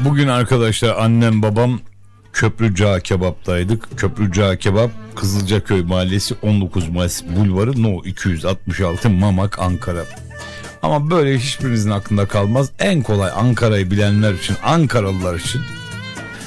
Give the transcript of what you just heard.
Bugün arkadaşlar annem babam Köprücağ Kebap'taydık. Köprücağ Kebap Kızılcaköy Mahallesi 19 Mayıs Bulvarı No 266 Mamak Ankara. Ama böyle hiçbirinizin aklında kalmaz. En kolay Ankara'yı bilenler için, Ankaralılar için